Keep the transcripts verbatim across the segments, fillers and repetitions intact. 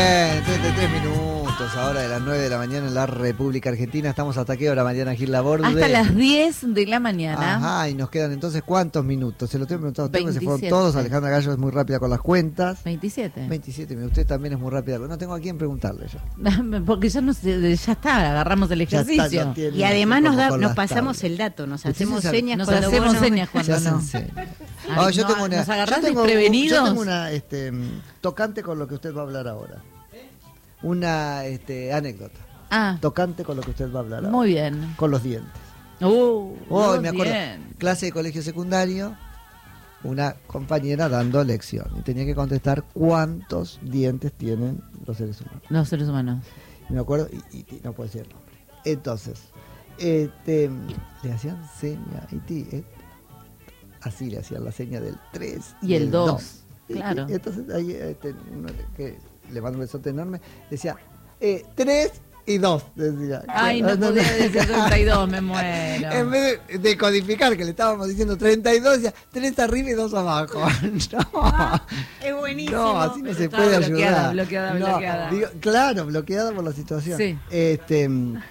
treinta y tres minutos, ahora de las nueve de la mañana en la República Argentina. Estamos hasta qué hora, Mariana Gil Laborde. Hasta las diez de la mañana. Ajá, y nos quedan entonces ¿cuántos minutos? Se lo estoy preguntando a usted, que se fueron veintisiete. todos. Alejandra Gallo es muy rápida con las cuentas. veintisiete. veintisiete, usted también es muy rápida. No tengo a quién preguntarle yo. Porque ya, no sé, ya está, agarramos el ejercicio. Ya está, ya tiene, y además nos, da, nos pasamos tablets. el dato, nos Ustedes hacemos saben, señas Nos cuando hacemos vos no- señas cuando Se hacen no. señas. Ay, Ah, yo no, tengo una, nos agarrás yo tengo, desprevenidos. yo tengo una este, tocante con lo que usted va a hablar ahora. Una este, anécdota. Ah, Tocante con lo que usted va a hablar ahora. muy bien. Con los dientes. Uh, Oh, muy me acuerdo, bien. clase de colegio secundario, una compañera dando lección y tenía que contestar cuántos dientes tienen los seres humanos. Los seres humanos. Y me acuerdo, y, y- y no puedo decir el nombre. Entonces, este, le hacían seña, y ti, eh, así le hacían la seña del tres Y el del dos, Y- claro. y entonces ahí, este, uno que le mando un besote enorme, decía, eh, tres y dos, decía. Ay, no podía decir treinta y dos, me muero. En vez de, de codificar, que le estábamos diciendo treinta y dos, decía tres arriba y dos abajo. No, Es buenísimo. no, así no se Estaba puede bloqueada, ayudar. bloqueada, No, bloqueada. digo, claro, bloqueada por la situación. Sí. Este,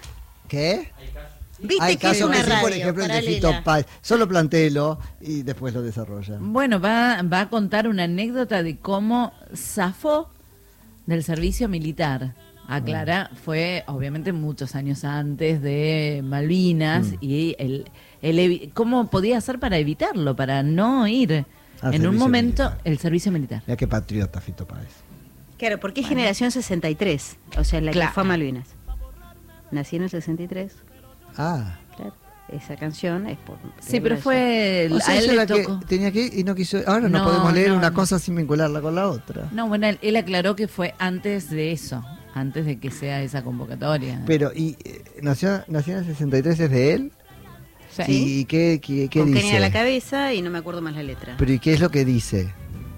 ¿qué? Viste Hay que es casos una que sí, radio por ejemplo, el de paralela. Fito Páez. Solo plantéelo y después lo desarrolla. Bueno, va, va a contar una anécdota de cómo zafó del servicio militar. Aclara, fue obviamente muchos años antes de Malvinas Mm. y el, el evi- cómo podía hacer para evitarlo, para no ir Al en un servicio momento militar. el servicio militar. Mira qué patriota Fito Páez. Claro, porque es generación sesenta y tres, o sea, la Claro. que fue a Malvinas. Nací en el sesenta y tres, Ah. claro. Esa canción es por... Sí, pero fue O sea, a él ella le era que tocó. tenía que ir y no quiso. Ahora no, No, podemos leer no, una no. cosa sin vincularla con la otra. No, bueno, él, él aclaró que fue antes de eso, antes de que sea esa convocatoria. Pero, ¿y eh, nació, nació en el sesenta y tres es de él? Sí. ¿Y qué, qué, qué Con dice? Kenia a la cabeza y no me acuerdo más la letra. Pero ¿y qué es lo que dice?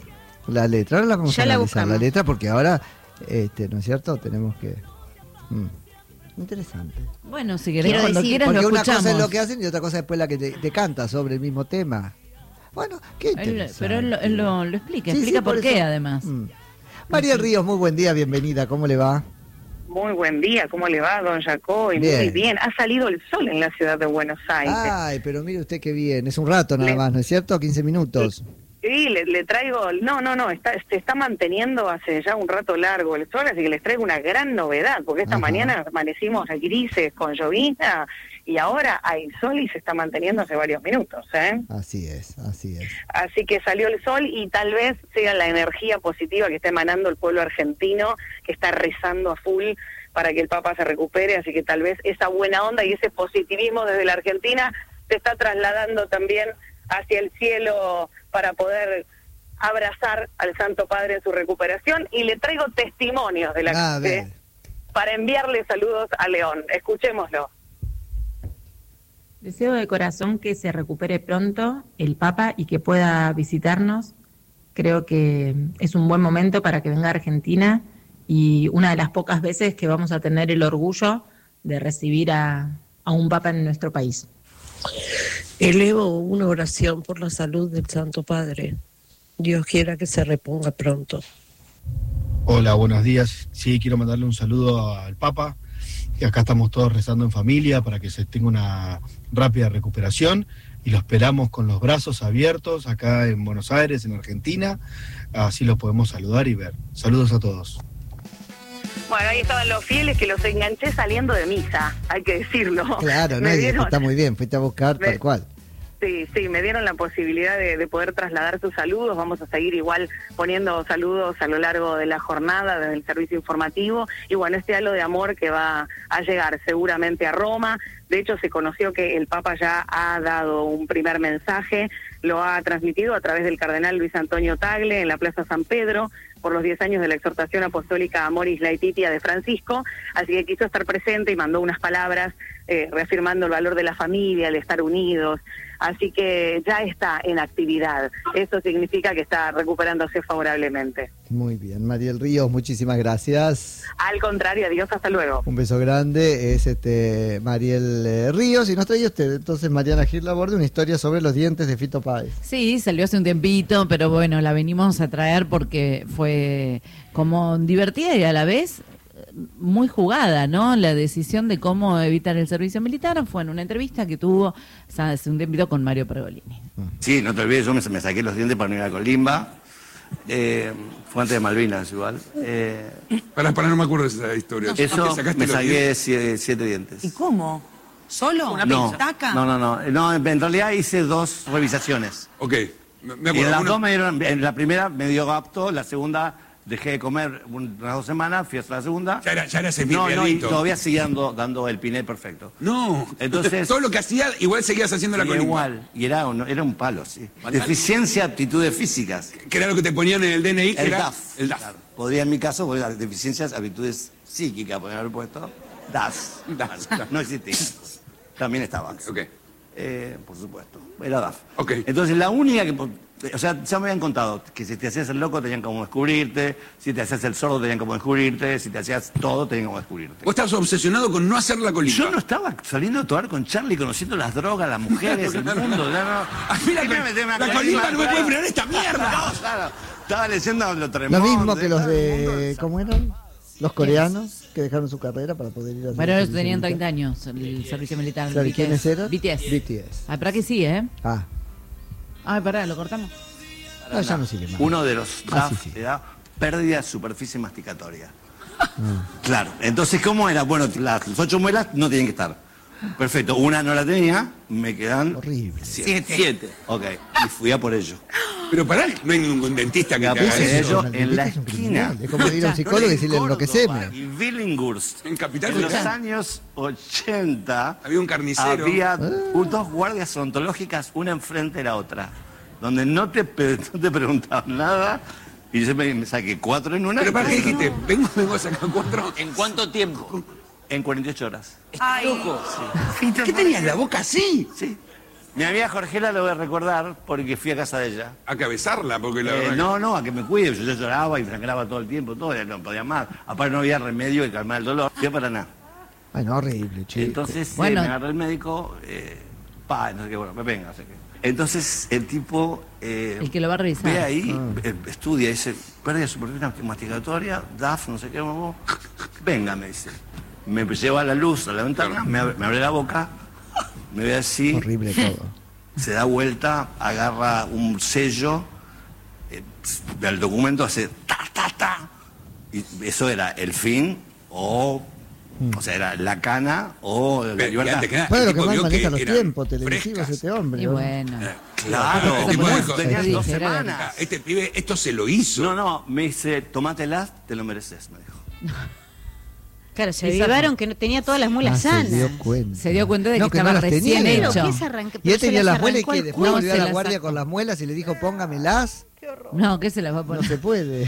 La letra. Ahora la vamos Ya a la analizar, la buscamos. letra, porque ahora, este, ¿no es cierto? Tenemos que... Mm. Interesante. Bueno, si querés, Quiero cuando decir- quieras Porque lo una escuchamos. cosa es lo que hacen y otra cosa después la que te, te canta sobre el mismo tema. Bueno, qué Él- interesante. pero él, lo- él lo, lo explica, Sí, explica sí, por, por qué eso. además. Mm. María Ríos, muy buen día, bienvenida, ¿cómo le va? Muy buen día, ¿cómo le va, don Jacob? Y Bien. Muy bien, ha salido el sol en la ciudad de Buenos Aires. Ay, pero mire usted qué bien, es un rato nada Le- más, ¿no es cierto? quince minutos. Sí, le, le traigo, no, no, no, está, se está manteniendo hace ya un rato largo el sol, así que les traigo una gran novedad, porque esta Ajá. mañana amanecimos grises con llovizna y ahora hay sol y se está manteniendo hace varios minutos, ¿eh? Así es, así es. Así que salió el sol y tal vez sea la energía positiva que está emanando el pueblo argentino, que está rezando a full para que el Papa se recupere, así que tal vez esa buena onda y ese positivismo desde la Argentina se está trasladando también hacia el cielo para poder abrazar al Santo Padre en su recuperación, y le traigo testimonios de la A ver. de- para enviarle saludos a León. Escuchémoslo. Deseo de corazón que se recupere pronto el Papa y que pueda visitarnos. Creo que es un buen momento para que venga a Argentina y una de las pocas veces que vamos a tener el orgullo de recibir a, a un Papa en nuestro país. Elevo una oración por la salud del Santo Padre. Dios quiera que se reponga pronto. Hola, buenos días. Sí, quiero mandarle un saludo al Papa. Y acá estamos todos rezando en familia para que se tenga una rápida recuperación y lo esperamos con los brazos abiertos acá en Buenos Aires, en Argentina. Así lo podemos saludar y ver. Saludos a todos. Bueno, ahí estaban los fieles que los enganché saliendo de misa, hay que decirlo. Claro, Me no, y dieron- está muy bien, fuiste a buscar Me- tal cual. Sí, sí, me dieron la posibilidad de, de poder trasladar sus saludos. Vamos a seguir igual poniendo saludos a lo largo de la jornada desde el servicio informativo. Y bueno, este halo de amor que va a llegar seguramente a Roma. De hecho, se conoció que el Papa ya ha dado un primer mensaje, lo ha transmitido a través del cardenal Luis Antonio Tagle en la Plaza San Pedro por los diez años de la exhortación apostólica Amoris Laetitia de Francisco, así que quiso estar presente y mandó unas palabras eh, reafirmando el valor de la familia, el estar unidos, así que ya está en actividad. Eso significa que está recuperándose favorablemente. Muy bien, Mariel Ríos, muchísimas gracias. Al contrario, adiós, hasta luego. Un beso grande, es este Mariel eh, Ríos, y nos trae usted entonces Mariana Gil Laborde una historia sobre los dientes de Fito Páez. Sí, salió hace un tiempito, pero bueno, la venimos a traer porque fue como divertida y a la vez muy jugada, ¿no? La decisión de cómo evitar el servicio militar fue en una entrevista que tuvo hace un tiempito con Mario Pergolini. Sí, no te olvides, yo me, me saqué los dientes para no ir a Colimba. Eh, fue antes de Malvinas igual. Eh, para, para, no me acuerdo de esa historia. Eso me saqué siete, siete dientes. ¿Y cómo? ¿Solo? ¿Una no, pintaca? No, no, no, no. En realidad hice dos revisaciones. Ok. Me acuerdo, y en las una... dos me dieron, en la primera me dio apto, la segunda dejé de comer unas dos semanas, fui hasta la segunda. Ya era, ya era No, no, y todavía seguía dando, dando el piné perfecto. No. Entonces, todo lo que hacía, igual seguías haciendo la Colimba. Igual, y era un, era un palo, sí. Deficiencia, aptitudes físicas. Que era lo que te ponían en el D N I, que el era D A F. El D A F. Claro. Podría en mi caso, porque las deficiencias, aptitudes psíquicas, podrían haber puesto. D A F. D A F. No existía. También estaba. Ok. Eh, por supuesto. Era D A F. Ok. Entonces la única que... O sea, ya me habían contado que si te hacías el loco tenían como descubrirte, si te hacías el sordo tenían como descubrirte, si te hacías todo tenían como descubrirte. Vos estabas obsesionado con no hacer la Colimba. Yo no estaba saliendo a tocar con Charlie, conociendo las drogas, las mujeres, el mundo. Ya no. Ah, mira, la, la Colimba no me puede frenar esta mierda. No, claro. Estaba leyendo lo tremendo. Lo mismo que los de... ¿Cómo eran? Los coreanos que dejaron su carrera para poder ir a... Pero ellos tenían treinta años el servicio militar. Claro, ¿y quiénes eran? B T S. B T S. Ah, para que sí, ¿eh? Ah. Ay, pará, ¿lo cortamos? No, ya no sigue más. Uno de los D A F ah, sí, sí. era pérdida de superficie masticatoria. Ah. Claro, entonces ¿cómo era? Bueno, las ocho muelas no tienen que estar. Perfecto, una no la tenía, me quedan... Horrible. Siete. Siete. Ok, y fui a por ello. Pero pará, no hay ningún dentista que te haga eso. eso. En la esquina. Es como ir a un psicólogo y decirle enloqueceme. Y Billinghurst. En Capital En los Federal. años ochenta... Había un carnicero. Había dos guardias odontológicas, una enfrente de la otra, donde no te, no te preguntaban nada, y yo me, me saqué cuatro en una. Pero para qué dijiste, vengo, vengo a sacar cuatro. ¿En cuánto tiempo? En cuarenta y ocho horas. Ay, loco. Sí. ¿Qué tenías la boca así? Sí. Mi amiga Jorgela lo voy a recordar porque fui a casa de ella. A cabezarla, porque la Eh, verdad. no, no, a que me cuide. Yo, yo lloraba y sangraba todo el tiempo, todo, ya no podía más. Aparte no había remedio que calmar el dolor. Fui a Paraná. Ay, no, horrible, chico. Entonces Bueno. eh, me agarré el médico, eh, pa, no sé qué, bueno, me venga, no sé qué. Entonces el tipo... Eh, El que lo va a revisar. Ve ahí, Ah. eh, estudia, dice, pérdida de superficie masticatoria, D A F, no sé qué, vamos. Venga, me dice. Me lleva a la luz, a la ventana, me abre, me abre la boca, me ve así, Horrible todo. se da vuelta, agarra un sello eh, del documento, hace ta, ta, ta. Y eso era el fin o... O sea, era la cana o la Pero, y libertad. antes que nada, Bueno, el lo que tipo más vio maneja que los eran tiempos televisivos frescas. este hombre. Y ¿no? bueno. Claro, El tipo bueno, dijo, tenías dos Era la- semanas. Este pibe, esto se lo hizo. No, no, me dice, tomátela, te lo mereces, me dijo. Claro, se Exacto. avivaron que no tenía todas las muelas Ah, se sanas. dio cuenta. Se dio cuenta de No, que, que no estaba las tenía, recién pero hecho. ¿qué se arranca? Y Pero él se tenía las las muelas y arrancó que el después culo. volvió a No, la se guardia las con las muelas y le dijo, póngamelas. No, ¿qué se las va a No poner? se puede.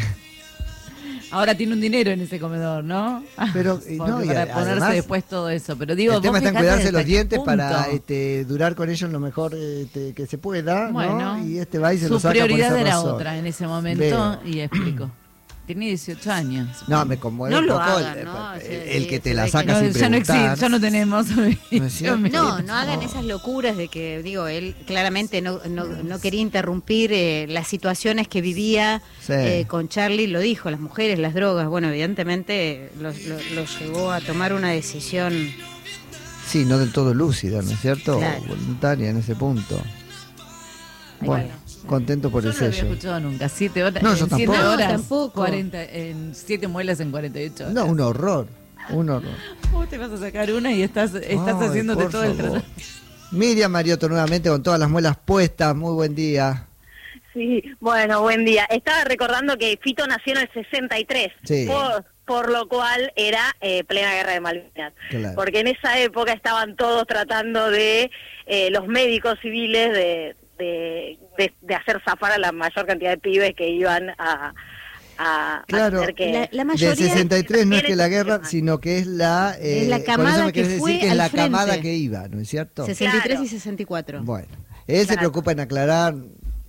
Ahora tiene un dinero en ese comedor, ¿no? Pero, y Porque no, y para a- ponerse además, después todo eso. Pero digo, el tema vos está en fijate cuidarse hasta los qué dientes punto. para este, durar con ellos lo mejor este, que se pueda, Bueno, ¿no? Y este va y se su lo saca por prioridad esa era razón. otra en ese momento Veo. y explico. Tiene dieciocho años. No, me conmueve No un lo poco hagan, el, ¿no? el- O sea, el que te la se ve saca No, sin ya no preguntar. existe, ya no tenemos. es cierto? No, no hagan esas locuras de que, digo, él claramente no, no, no quería interrumpir eh, las situaciones que vivía Sí. eh, con Charlie, lo dijo, las mujeres, las drogas, bueno, evidentemente lo, lo- lo llevó a tomar una decisión. Sí, no del todo lúcida, ¿no es cierto? Claro. Voluntaria en ese punto. Ahí Bueno, va. contento por Yo el no lo había sello. escuchado nunca. Siete horas. No, en yo siete tampoco. horas. No, tampoco. cuarenta, en siete muelas en cuarenta y ocho horas. No, un horror, un horror. Vos te vas a sacar una y estás, estás Ay, haciéndote por todo el favor. trato. Miriam Mariotto nuevamente con todas las muelas puestas. Muy buen día. Sí, bueno, buen día. Estaba recordando que Fito nació en el sesenta y tres, Sí. por, por lo cual era eh, plena guerra de Malvinas. Claro. Porque en esa época estaban todos tratando de, eh, los médicos civiles, de, de, de, de hacer zafar a la mayor cantidad de pibes que iban a... a, a Claro, tener que... La- la Del mayoría sesenta y tres no es que la guerra, Sí. sino que es la... eh, Es la por camada eso me que querés fue decir que es al la camada frente. que iba, ¿no es cierto? sesenta y tres Claro. y sesenta y cuatro. Bueno, él se Claro. preocupa en aclarar,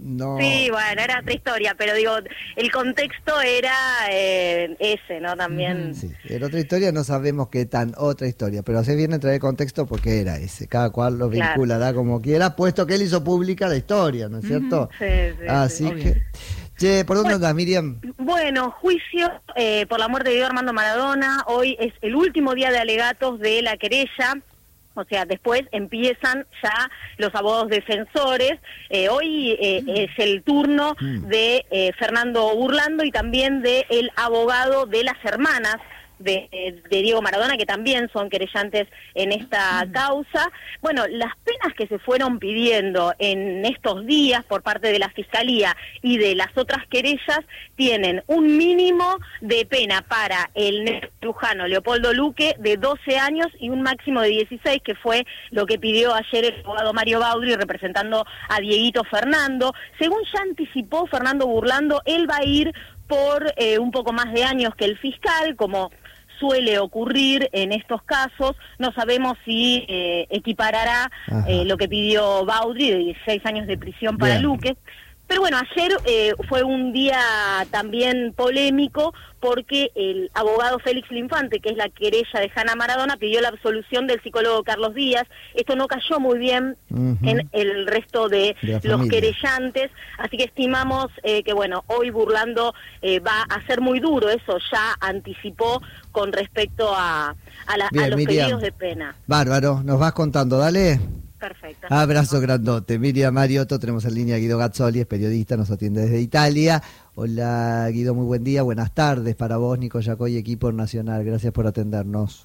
No. Sí, bueno, era otra historia, pero digo, el contexto era eh, ese, ¿no? También. Sí, en otra historia no sabemos qué tan otra historia, pero hace bien entrar el contexto porque era ese. Cada cual lo vincula, Claro. da como quiera, puesto que él hizo pública la historia, ¿no es cierto? Sí, sí, Así sí. que... Che, ¿por dónde andás, Miriam? Bueno, juicio eh, por la muerte de Diego Armando Maradona. Hoy es el último día de alegatos de la querella. O sea, después empiezan ya los abogados defensores. Eh, hoy eh, es el turno de eh, Fernando Burlando y también de el abogado de las hermanas de, de Diego Maradona, que también son querellantes en esta causa. Bueno, las penas que se fueron pidiendo en estos días por parte de la Fiscalía y de las otras querellas tienen un mínimo de pena para el lujano Leopoldo Luque de doce años y un máximo de dieciséis, que fue lo que pidió ayer el abogado Mario Baudry representando a Dieguito Fernando. Según ya anticipó Fernando Burlando, él va a ir por eh, un poco más de años que el fiscal, como suele ocurrir en estos casos. No sabemos si eh, equiparará eh, lo que pidió Baudry de dieciséis años de prisión para Bien. Luque. Pero bueno, ayer eh, fue un día también polémico porque el abogado Félix Linfante, que es la querella de Hanna Maradona, pidió la absolución del psicólogo Carlos Díaz. Esto no cayó muy bien Ujú. en el resto de, De la los familia. querellantes, así que estimamos eh, que bueno, hoy Burlando eh, va a ser muy duro, eso ya anticipó con respecto a, a, la- Bien, a los Miriam. pedidos de pena. Bárbaro, nos vas contando, dale. Perfecto. Abrazo grandote. Miriam Mariotto, tenemos en línea a Guido Gazzoli, es periodista, nos atiende desde Italia. Hola Guido, muy buen día, buenas tardes para vos, Nico Yacoy, equipo nacional, gracias por atendernos.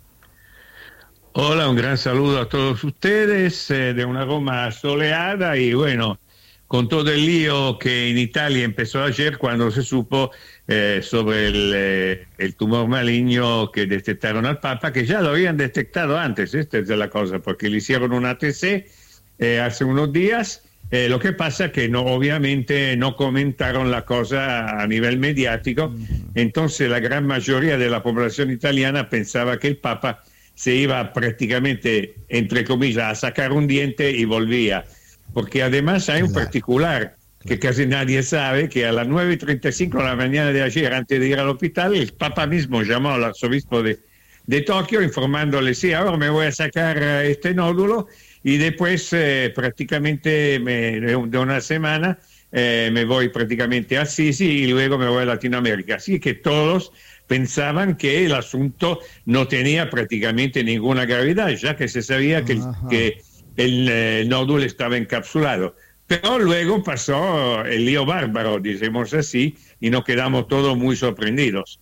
Hola, un gran saludo a todos ustedes eh, de una Roma soleada y bueno, con todo el lío que en Italia empezó ayer cuando se supo eh, sobre el, eh, el tumor maligno que detectaron al Papa, que ya lo habían detectado antes, esta es la cosa, porque le hicieron un A T C eh, hace unos días. Eh, lo que pasa es que no, obviamente no comentaron la cosa a nivel mediático, entonces la gran mayoría de la población italiana pensaba que el Papa se iba prácticamente, entre comillas, a sacar un diente y volvía. Porque además hay un particular que casi nadie sabe, que a las nueve y treinta y cinco de la mañana de ayer, antes de ir al hospital, el Papa mismo llamó al arzobispo de, de Tokio informándole, sí, ahora me voy a sacar eh, este nódulo y después eh, prácticamente me, de una semana eh, me voy prácticamente a Sisi y luego me voy a Latinoamérica. Así que todos pensaban que el asunto no tenía prácticamente ninguna gravedad, ya que se sabía que, el- que el eh, nódulo estaba encapsulado. Pero luego pasó el lío bárbaro, decimos así, y nos quedamos todos muy sorprendidos.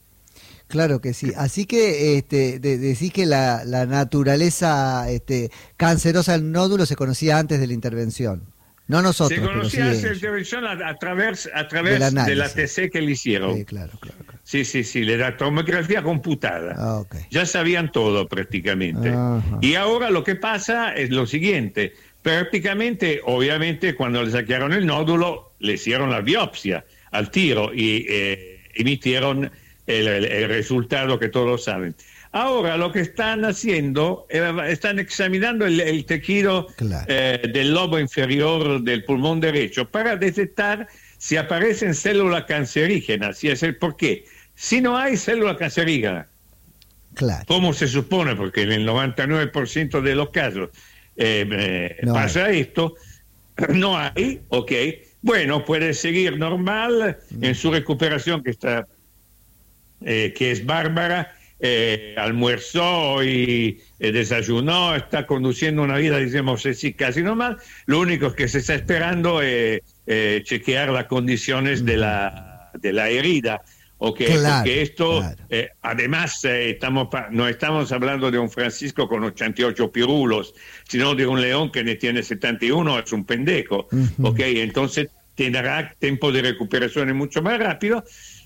Claro que sí, así que este, de- decís que la, la naturaleza este, cancerosa del nódulo se conocía antes de la intervención, no nosotros, Se pero sí conocía esa ellos. intervención a, a través, a Del través de análisis. la T C que le hicieron. Sí, claro, claro, claro. Sí, sí, sí, de la tomografía computada. Ah, ok. Ya sabían todo prácticamente. Ajá. Y ahora lo que pasa es lo siguiente. Prácticamente, obviamente, cuando le sacaron el nódulo, le hicieron la biopsia al tiro y eh, emitieron el, el- el resultado que todos saben. Ahora lo que están haciendo, eh, están examinando el, el tejido eh, del lobo inferior del pulmón derecho para detectar si aparecen células cancerígenas. Y es el por qué. Si no hay célula cancerígena, Claro. como se supone, porque en el noventa y nueve por ciento de los casos eh, eh, No pasa esto, no hay, ok, bueno, puede seguir normal en su recuperación que está, eh, que es bárbara, eh, almuerzó y eh, desayunó, está conduciendo una vida, digamos así, casi normal. Lo único que se está esperando es eh, chequear las condiciones de la, de la herida. Okay, Claro, porque esto, eh, además, eh, estamos pa- no estamos hablando de un Francisco con ochenta y ocho pirulos, sino de un león que ne tiene setenta y uno, es un pendejo. Ujú. Ok, entonces tendrá tiempo de recuperación mucho más rápido.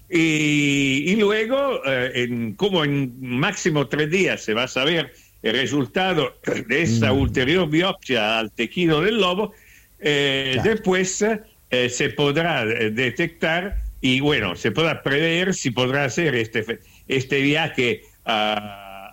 Y, y luego, eh, en, como en máximo tres días se va a saber el resultado de esa ulterior biopsia al tejido del lobo, eh, Claro. después eh, se podrá eh, detectar y bueno, se podrá prever si podrá hacer este, fe- este viaje a,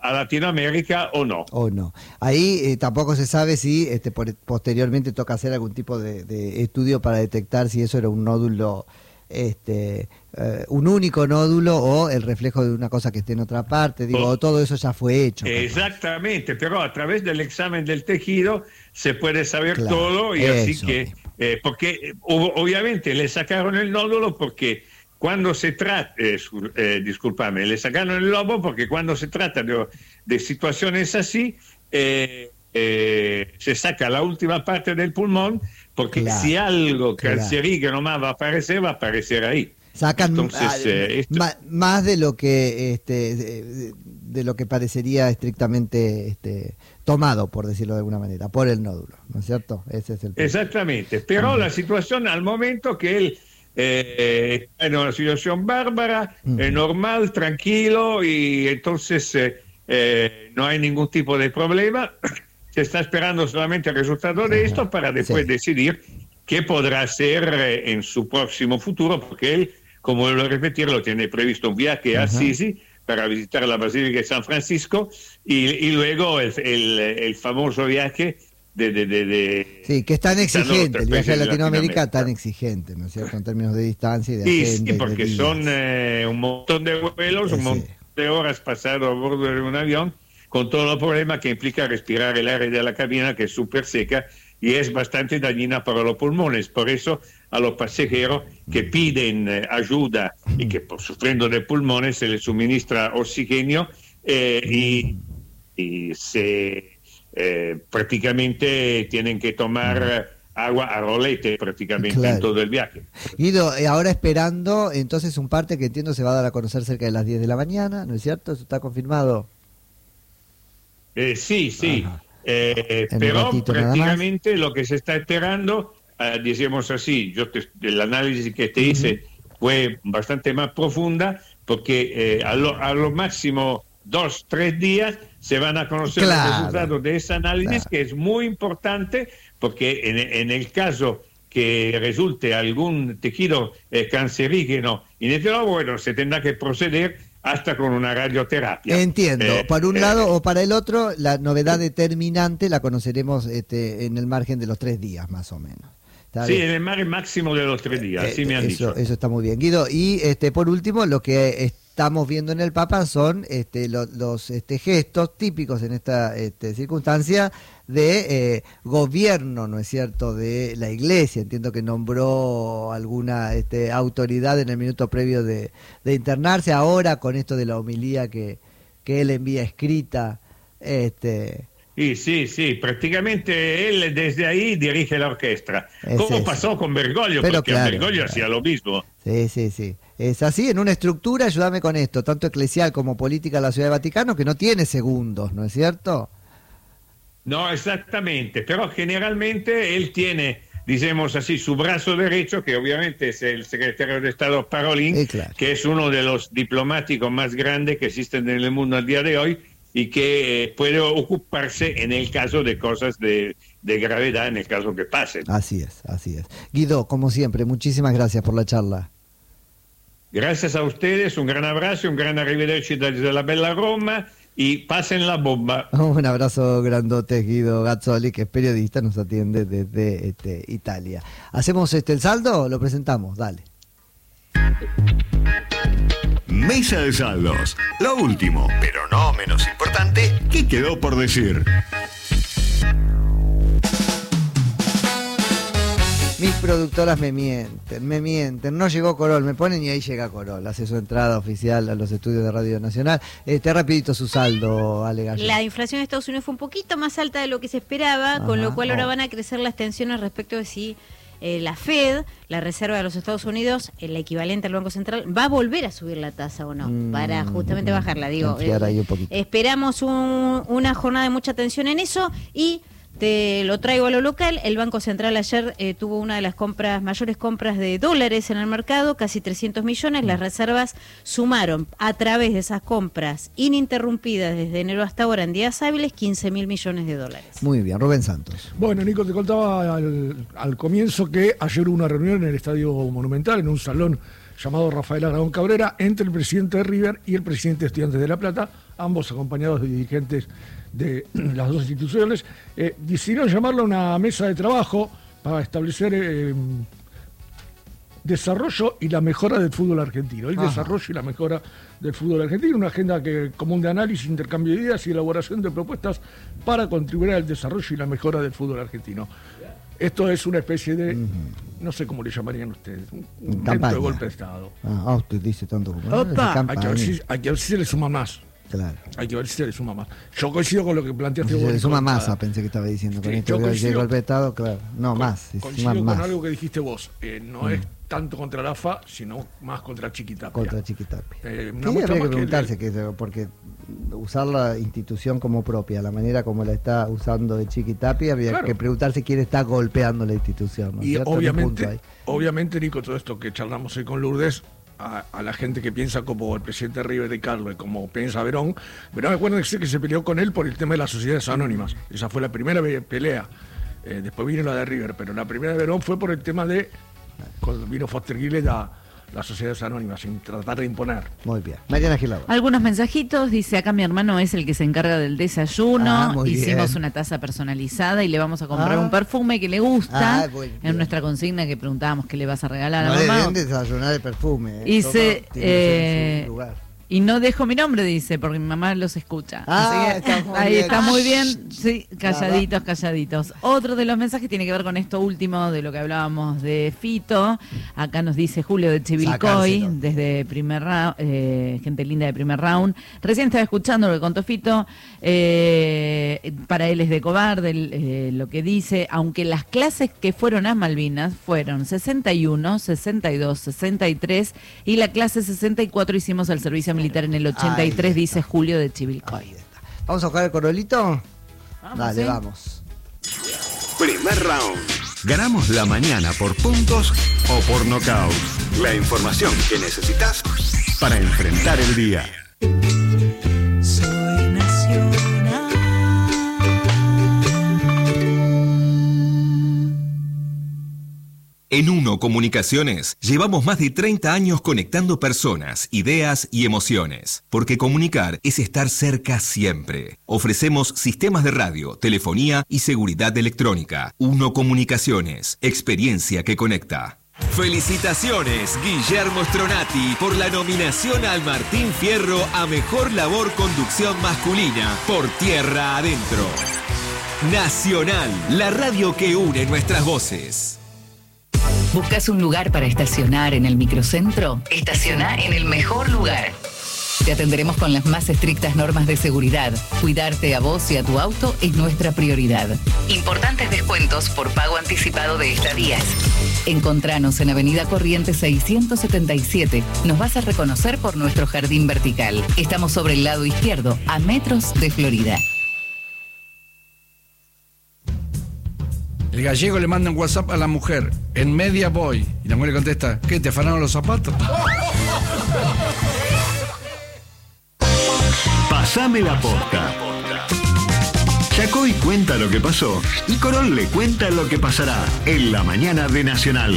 a Latinoamérica o no. O no. Ahí eh, tampoco se sabe si este, por, posteriormente toca hacer algún tipo de, de estudio para detectar si eso era un nódulo, este, eh, un único nódulo o el reflejo de una cosa que esté en otra parte. Digo, oh, todo eso ya fue hecho. Exactamente, pero a través del examen del tejido se puede saber claro, todo y así que, eh, porque obviamente le sacaron el nódulo porque cuando se trata, eh, eh, discúlpame, le sacaron el lobo porque cuando se trata de, de situaciones así, eh, eh, se saca la última parte del pulmón, porque claro, si algo claro. cancerígeno más va a aparecer, va a aparecer ahí. Sacan Entonces, ah, eh, esto... más, más de lo que este de, de lo que parecería estrictamente este tomado, por decirlo de alguna manera, por el nódulo, ¿no es cierto? Ese es el punto. Exactamente, pero uh-huh. la situación al momento que él eh, está en una situación bárbara, uh-huh. eh, normal, tranquilo, y entonces eh, eh, no hay ningún tipo de problema. Se está esperando solamente el resultado de uh-huh. esto para después sí. decidir qué podrá hacer eh, en su próximo futuro, porque él, como vuelvo a repetirlo, tiene previsto un viaje a Assisi uh-huh. para visitar la Basílica de San Francisco y, y luego el, el, el famoso viaje de, de, de, de... Sí, que es tan exigente, el viaje a Latinoamérica, Latinoamérica tan exigente, ¿no es cierto?, en términos de distancia y de sí, agenda. Sí, porque son eh, un montón de vuelos, sí, un montón de horas pasado a bordo de un avión, con todo el problema que implica respirar el aire de la cabina, que es súper seca, y es bastante dañina para los pulmones. Por eso a los pasajeros que piden eh, ayuda y que por sufriendo de pulmones se les suministra oxígeno eh, y, y se eh, prácticamente tienen que tomar agua a rolete prácticamente claro. en todo el viaje. Guido, ahora esperando entonces un parte que entiendo se va a dar a conocer cerca de las diez de la mañana, ¿no es cierto? ¿Eso está confirmado? Eh, sí, sí. Ajá. Eh, pero prácticamente lo que se está esperando, uh, decíamos así, yo te, el análisis que te hice uh-huh. fue bastante más profunda, porque eh, a, lo, a lo máximo dos, tres días se van a conocer claro, los resultados de ese análisis, claro. que es muy importante, porque en, en el caso que resulte algún tejido eh, cancerígeno inesperado, bueno, se tendrá que proceder hasta con una radioterapia. Entiendo, eh, por un eh, lado o para el otro, la novedad eh, determinante la conoceremos este, en el margen de los tres días, más o menos. Sí, bien? En el margen máximo de los tres días, así eh, me han eso, dicho. Eso está muy bien, Guido. Y este, por último, lo que estamos viendo en el Papa son este, los, los este, gestos típicos en esta este, circunstancia de eh, gobierno, ¿no es cierto?, de la Iglesia. Entiendo que nombró alguna este, autoridad en el minuto previo de, de internarse. Ahora, con esto de la homilía que, que él envía escrita, este... Sí, sí, sí, prácticamente él desde ahí dirige la orquesta. Es como eso. Pasó con Bergoglio, Pero porque claro, Bergoglio claro. hacía lo mismo. Sí, sí, sí. Es así, en una estructura, ayúdame con esto, tanto eclesial como política de la Ciudad de Vaticano, que no tiene segundos, ¿no es cierto? No, exactamente, pero generalmente él tiene, digamos así, su brazo derecho, que obviamente es el secretario de Estado Parolin, sí, claro. que es uno de los diplomáticos más grandes que existen en el mundo al día de hoy, y que eh, puede ocuparse en el caso de cosas de, de gravedad, en el caso que pasen. Así es, así es. Guido, como siempre, muchísimas gracias por la charla. Gracias a ustedes, un gran abrazo, un gran arrivederci desde la bella Roma y pasen la bomba. Un abrazo grandote, Guido Gazzoli, que es periodista, nos atiende desde este, Italia. ¿Hacemos este el saldo? Lo presentamos, dale. Mesa de saldos. Lo último, pero no menos importante, ¿qué quedó por decir? Mis productoras me mienten, me mienten. No llegó Corol, me ponen y ahí llega Corol. Hace su entrada oficial a los estudios de Radio Nacional. Este, rapidito su saldo, Ale Gallo. La inflación de Estados Unidos fue un poquito más alta de lo que se esperaba, Ajá, con lo cual ahora oh. van a crecer las tensiones respecto de si eh, la Fed, la Reserva de los Estados Unidos, el equivalente al Banco Central, va a volver a subir la tasa o no, mm, para justamente bajarla. Digo, eh, ahí un poquito. Esperamos un, una jornada de mucha tensión en eso y... Te lo traigo a lo local. El Banco Central ayer eh, tuvo una de las compras mayores compras de dólares en el mercado, casi trescientos millones. Las reservas sumaron a través de esas compras ininterrumpidas desde enero hasta ahora en días hábiles quince mil millones de dólares. Muy bien, Rubén Santos. Bueno, Nico, te contaba al, al comienzo que ayer hubo una reunión en el Estadio Monumental, en un salón llamado Rafael Aragón Cabrera, entre el presidente de River y el presidente de Estudiantes de La Plata, ambos acompañados de dirigentes de las dos instituciones. Eh, decidieron llamarlo una mesa de trabajo para establecer eh, desarrollo y la mejora del fútbol argentino. El Ajá. desarrollo y la mejora del fútbol argentino, una agenda que, común de análisis, intercambio de ideas y elaboración de propuestas para contribuir al desarrollo y la mejora del fútbol argentino. Esto es una especie de, uh-huh. no sé cómo le llamarían ustedes, un intento de golpe de Estado. Ah, usted dice tanto como... Opa, hay, que ver si, hay que ver si se le suma más. Claro. Hay que ver si se le suma más. Yo coincido con lo que planteaste vos. Se le suma masa, masa, pensé que estaba diciendo. Con sí, esto de golpe de Estado, claro. No, co- más. Coincido con más. algo que dijiste vos. Eh, no mm. es tanto contra la A F A, sino más contra Chiquitapia. Contra Chiquitapia. Eh, sí, habría que preguntarse, que, le... que, porque usar la institución como propia, la manera como la está usando de Chiquitapia, habría claro. que preguntarse quién está golpeando la institución. ¿no? Y obviamente, obviamente, Nico, todo esto que charlamos hoy con Lourdes, a, a la gente que piensa como el presidente de River Ricardo y como piensa Verón, Verón, acuérdense que se peleó con él por el tema de las sociedades anónimas. Esa fue la primera pelea. Eh, después vino la de River, pero la primera de Verón fue por el tema de cuando vino Foster Giles a las sociedades anónimas, sin tratar de imponer. Muy bien. Mariana Gilado. Algunos mensajitos, dice acá mi hermano es el que se encarga del desayuno, ah, hicimos bien. una taza personalizada y le vamos a comprar ah. un perfume que le gusta, ah, bueno, en nuestra consigna que preguntábamos qué le vas a regalar no a mamá. No le den desayunar el perfume. Y Todo se, tiene que ser en su eh, lugar. Y no dejo mi nombre, dice, porque mi mamá los escucha. Ah, Así que, está muy ahí bien. está muy bien. Sí, calladitos, calladitos. Otro de los mensajes tiene que ver con esto último de lo que hablábamos de Fito. Acá nos dice Julio de Chivilcoy, Sacárselo. desde primer round, eh, gente linda de primer round. Recién estaba escuchando lo que contó Fito. Eh, para él es de cobarde eh, lo que dice, aunque las clases que fueron a Malvinas fueron sesenta y uno, sesenta y dos, sesenta y tres y la clase sesenta y cuatro hicimos al servicio militar en el ochenta y tres, dice Julio de Chivilcoy. ¿Vamos a jugar el corolito? Vamos, Dale, ¿sí? vamos. Primer round. Ganamos la mañana por puntos o por nocaut. La información que necesitas para enfrentar el día. Soy nacional. En Uno Comunicaciones llevamos más de treinta años conectando personas, ideas y emociones, porque comunicar es estar cerca siempre. Ofrecemos sistemas de radio, telefonía y seguridad electrónica. Uno Comunicaciones, experiencia que conecta. Felicitaciones, Guillermo Stronati, por la nominación al Martín Fierro a Mejor Labor Conducción Masculina por Tierra Adentro. Nacional, la radio que une nuestras voces. ¿Buscas un lugar para estacionar en el microcentro? Estaciona en el mejor lugar. Te atenderemos con las más estrictas normas de seguridad. Cuidarte a vos y a tu auto es nuestra prioridad. Importantes descuentos por pago anticipado de estadías. Encontranos en Avenida Corrientes seiscientos setenta y siete. Nos vas a reconocer por nuestro jardín vertical. Estamos sobre el lado izquierdo, a metros de Florida. El gallego le manda un WhatsApp a la mujer, en media voy, y la mujer le contesta, ¿qué, te afanaron los zapatos? Pasame la posta. Chacoy cuenta lo que pasó y Corol le cuenta lo que pasará en la mañana de Nacional.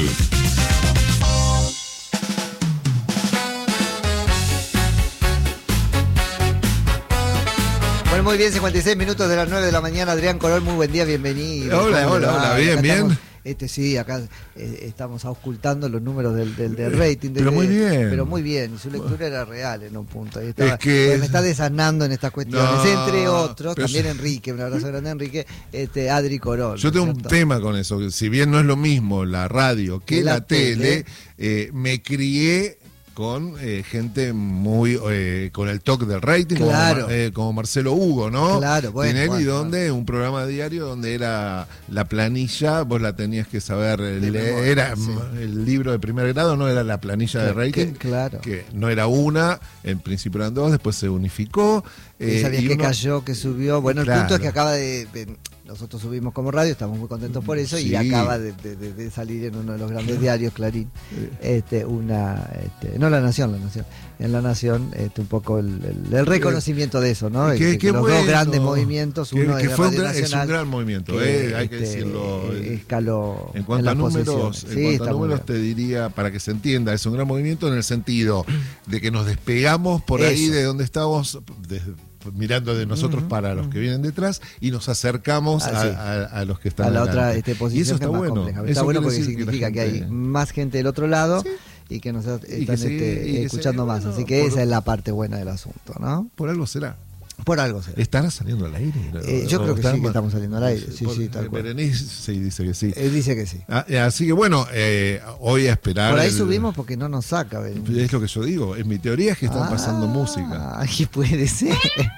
Bueno, muy bien, cincuenta y seis minutos de las nueve de la mañana. Adrián Corol, muy buen día, bienvenido. Hola, hola, hola, bien, bien. Estamos, este sí, acá eh, estamos auscultando los números del, del, del rating. Pero de, muy bien. Pero muy bien, y su lectura era real en un punto. Ahí estaba, es que... Me está desasnando en estas cuestiones, no, entre otros, también yo... Enrique, un abrazo grande a Enrique, este, Adri Corol. Yo tengo un tema con eso, que si bien no es lo mismo la radio que la, la tele, tele eh, me crié con eh, gente muy eh, con el toque del rating, claro. como, eh, como Marcelo Hugo, ¿no? Claro, bueno, Tinelli, bueno, donde bueno. un programa diario donde era la planilla, vos la tenías que saber leer, era sí. el libro de primer grado, no era la planilla claro, de rating, que, claro. que no era una, en principio eran dos, después se unificó. Eh, sabías y que uno... cayó, que subió. Bueno, el claro. punto es que acaba de, de nosotros subimos como radio, estamos muy contentos por eso, Sí. y acaba de, de- de- de salir en uno de los grandes diarios, Clarín, este, una, este, no La Nación, La Nación, en La Nación, este, un poco el, el- el reconocimiento de eso, ¿no? Qué- Este, qué que los bueno. dos grandes movimientos, Que- uno que es de fue un Radio gran- es un Nacional, gran movimiento, que, eh, hay que este, decirlo. escaló En cuanto en a las números, posiciones. en Sí, cuanto está a muy números bien. te diría, para que se entienda, es un gran movimiento en el sentido de que nos despegamos por ahí Eso. de donde estamos, desde- mirando de nosotros Ujú, para los ujú. que vienen detrás, y nos acercamos Ah, a, sí. a- a los que están a la adelante. otra este, posición y eso que está es más bueno. compleja. Está Eso bueno quiere porque decir que la significa que, gente- hay más gente del otro lado y que nos Y están que se- este, y que se- escuchando más. bueno, Así que por- esa es la parte buena del asunto, ¿no? Por algo será. Por algo será. ¿Estará saliendo al aire? Eh, yo ¿O creo que está sí, que más- estamos saliendo al aire. Sí, Por- sí, tal cual. Berenice sí dice que sí. Él dice que sí. Ah, eh, así que bueno, eh, hoy a esperar. Por ahí el- subimos porque no nos saca. ¿ven? Es lo que yo digo. En mi teoría es que están Ah, pasando música. Ay, puede ser.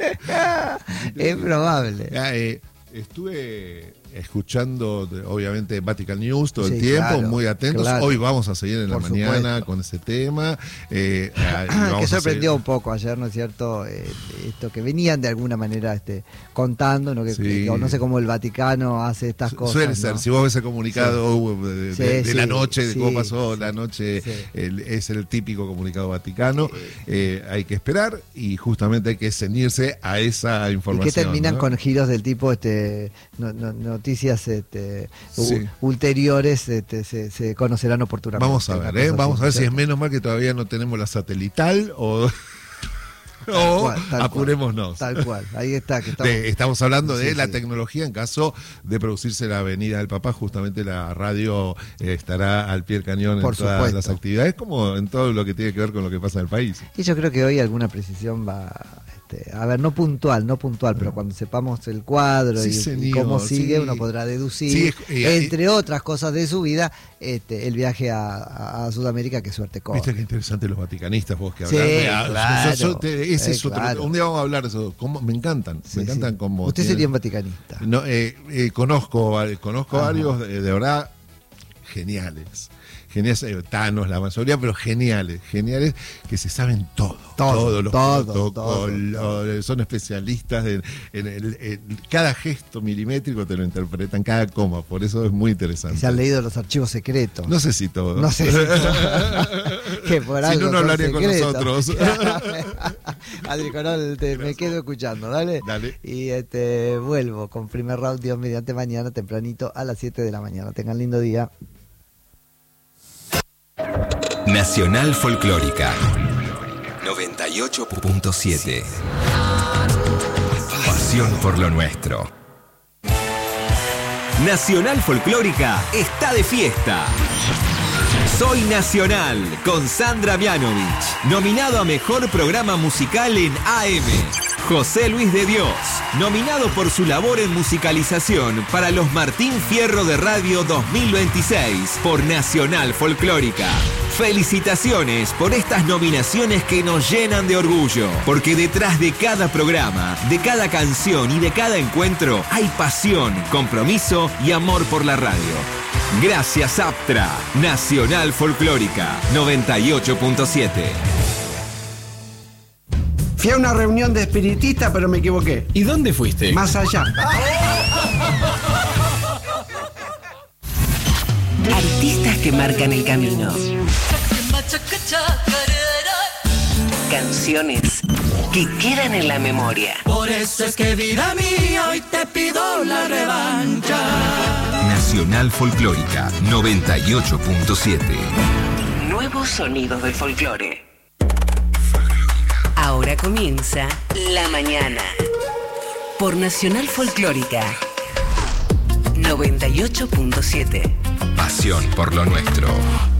Es probable. Ah, eh, estuve escuchando, de- obviamente, Vatican News todo el Sí, tiempo, claro, muy atentos. claro. Hoy vamos a seguir en la Por mañana supuesto. con ese tema. Eh, ah, y que vamos a sorprendió seguir- un poco ayer, ¿no es cierto? Eh, esto que venían de alguna manera este, contando, ¿no? Que, Sí. que- o no sé cómo el Vaticano hace estas cosas. Suele ¿no? ser, si vos ves el comunicado uh, de, Sí, de- de sí, la noche, de sí, cómo pasó la noche, sí. el- es el típico comunicado vaticano, eh, hay que esperar y justamente hay que ceñirse a esa Y información. que terminan ¿no? con giros del tipo este no- no- noticias este, u- Sí. ulteriores este, se, se conocerán oportunamente. Vamos a Una ver, ¿eh? cosa Vamos así, a ver si es ¿cierto? menos mal que todavía no tenemos la satelital o, Tal o cual, tal cual. apurémonos. Tal cual, ahí está. Que estamos, De- estamos hablando de Sí, la sí. tecnología en caso de producirse la Avenida del Papá, justamente la radio eh, estará al pie del cañón Por en todas supuesto. las actividades, como en todo lo que tiene que ver con lo que pasa en el país. Y yo creo que hoy alguna precisión va, este, a ver, no puntual, no puntual, pero cuando sepamos el cuadro Sí, y, y señor, cómo sigue, sí. uno podrá deducir, Sí, es- y- entre otras cosas de su vida, este, el viaje a, a- a Sudamérica, que suerte corre. Viste qué interesante los vaticanistas, vos que Sí, hablas de- ah, claro. yo- yo te- ese Eh, es otro- claro. un día vamos a hablar de eso. ¿Cómo? Me encantan, Sí, me encantan sí. como. Usted tienen- sería un vaticanista. No, eh, eh, conozco, vari- conozco Ajá. varios, de, de verdad, geniales. Geniales, eh, tanos la mayoría, pero geniales, geniales, que se saben todo. Todo, todos los todo, protocolos, todo, son especialistas en, en el- en cada gesto milimétrico, te lo interpretan, cada coma, por eso es muy interesante. Y se han leído los archivos secretos. No sé si todo. No sé si todo. Que por Si algo no, no son hablaría con secretos. nosotros. Adri Corol, te- me quedo escuchando, dale. Dale. Y este vuelvo con primer round, Dios mediante, mañana tempranito a las siete de la mañana. Tengan lindo día. Nacional Folclórica noventa y ocho punto siete. Pasión por lo nuestro. Nacional Folclórica está de fiesta. Soy Nacional con Sandra Mianovich, nominado a Mejor Programa Musical en A M. José Luis de Dios, nominado por su labor en musicalización para los Martín Fierro de Radio dos mil veintiséis por Nacional Folclórica. Felicitaciones por estas nominaciones que nos llenan de orgullo, porque detrás de cada programa, de cada canción y de cada encuentro hay pasión, compromiso y amor por la radio. Gracias Aptra, Nacional Folclórica noventa y ocho punto siete. Fui a una reunión de espiritistas, pero me equivoqué. ¿Y dónde fuiste? Más allá. Artistas que marcan el camino. Canciones que quedan en la memoria. Por eso es que vida mía, hoy te pido la revancha. Nacional Folclórica noventa y ocho punto siete. Nuevos sonidos del folclore. Ahora comienza La Mañana. Por Nacional Folclórica noventa y ocho punto siete. Pasión por lo nuestro.